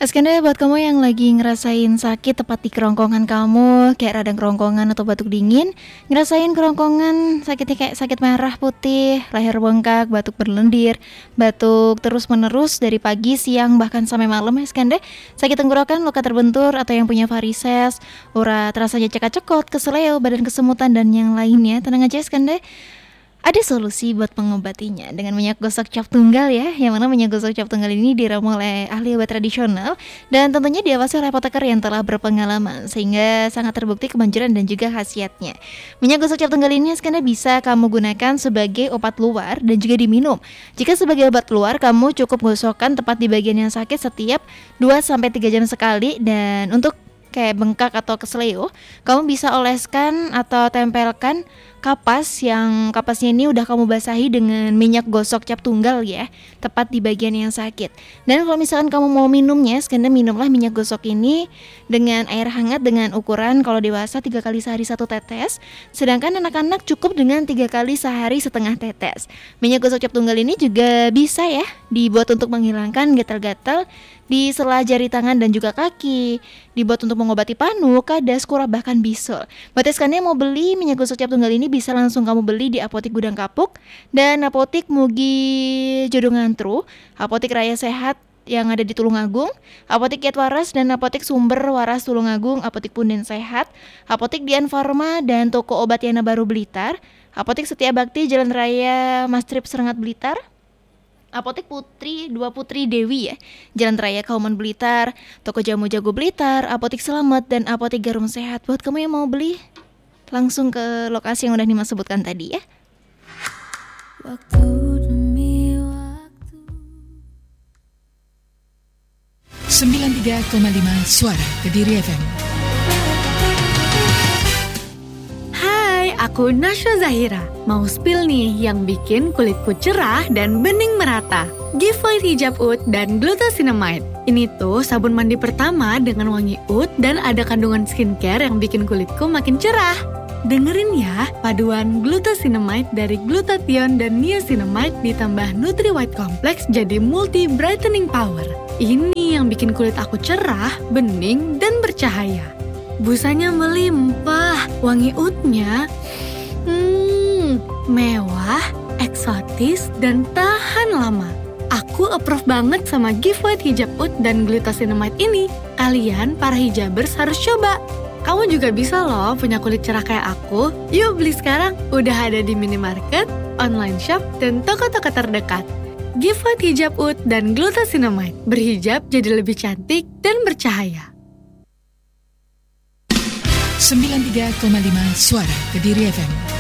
Eskende buat kamu yang lagi ngerasain sakit tepat di kerongkongan kamu, kayak radang kerongkongan atau batuk dingin, ngerasain kerongkongan sakitnya kayak sakit merah putih, leher bengkak, batuk berlendir, batuk terus menerus dari pagi, siang, bahkan sampai malam Eskende, sakit tenggorokan, luka terbentur, atau yang punya varises, urat rasanya cekak-cekot, keseleo, badan kesemutan, dan yang lainnya, tenang aja Eskende. Ada solusi buat mengobatinya dengan minyak gosok cap tunggal ya. Yang mana minyak gosok cap tunggal ini diramu oleh ahli obat tradisional dan tentunya diawasi oleh apoteker yang telah berpengalaman sehingga sangat terbukti kemanjuran dan juga khasiatnya. Minyak gosok cap tunggal ini sekarang bisa kamu gunakan sebagai obat luar dan juga diminum. Jika sebagai obat luar, kamu cukup gosokkan tepat di bagian yang sakit setiap 2-3 jam sekali, dan untuk kayak bengkak atau keseleo, kamu bisa oleskan atau tempelkan kapasnya ini udah kamu basahi dengan minyak gosok cap tunggal ya, tepat di bagian yang sakit. Dan kalau misalkan kamu mau minumnya, sekarang minumlah minyak gosok ini dengan air hangat dengan ukuran kalau dewasa 3 kali sehari 1 tetes, sedangkan anak-anak cukup dengan 3 kali sehari setengah tetes. Minyak gosok cap tunggal ini juga bisa ya dibuat untuk menghilangkan gatal-gatal di sela jari tangan dan juga kaki, dibuat untuk mengobati panu, kadas, kurap, bahkan bisul. Buat yang mau beli minyak gosok cap tunggal ini bisa langsung kamu beli di Apotik Gudang Kapuk dan Apotik Mugi Jodongantru, Apotik Raya Sehat yang ada di Tulungagung, Apotik Kiat Waras dan Apotik Sumber Waras Tulungagung, Apotik Punden Sehat, Apotik Dian Farma dan Toko Obat Yana Baru Blitar, Apotik Setia Bakti Jalan Raya Mastrip Serengat Blitar, Apotik Dua Putri Dewi ya, Jalan Raya Kauman Blitar, Toko Jamu Jago Blitar, Apotik Selamat, dan Apotik Jarum Sehat. Buat kamu yang mau beli, langsung ke lokasi yang udah Nima sebutkan tadi ya. Waktu demi waktu. 93,5 Suara Kediri FM. Hai, aku Nasya Zahira. Mau spill nih yang bikin kulitku cerah dan bening merata. Giveaway hijab oud dan glucosinamide. Ini tuh sabun mandi pertama dengan wangi oud dan ada kandungan skincare yang bikin kulitku makin cerah. Dengerin ya, paduan glucosinamide dari glutathione dan niacinamide ditambah Nutri White Complex jadi multi brightening power. Ini yang bikin kulit aku cerah, bening, dan bercahaya. Busanya melimpah, wangi oudnya mewah, eksotis, dan tahan lama. Aku approve banget sama giveaway hijab oud dan glucosinamide ini. Kalian para hijabers harus coba. Kamu juga bisa loh punya kulit cerah kayak aku. Yuk beli sekarang, udah ada di minimarket, online shop, dan toko-toko terdekat. Giveaway hijab oud dan glucosinamide. Berhijab jadi lebih cantik dan bercahaya. 93,5 Suara Kediri FM.